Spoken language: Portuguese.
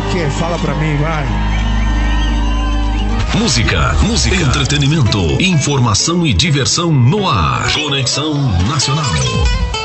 quê? Fala pra mim, vai. Música, entretenimento, informação e diversão no ar. Conexão Nacional.